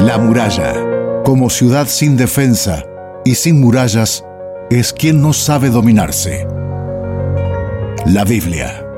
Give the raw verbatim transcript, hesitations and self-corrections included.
La muralla, como ciudad sin defensa y sin murallas, es quien no sabe dominarse. La Biblia.